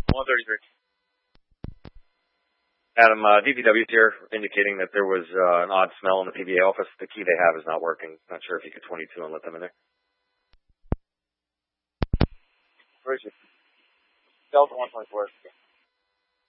133. Adam, DPW's here indicating that there was an odd smell in the PBA office. The key they have is not working. Not sure if you could 22 and let them in there. Where is it? Delta 124.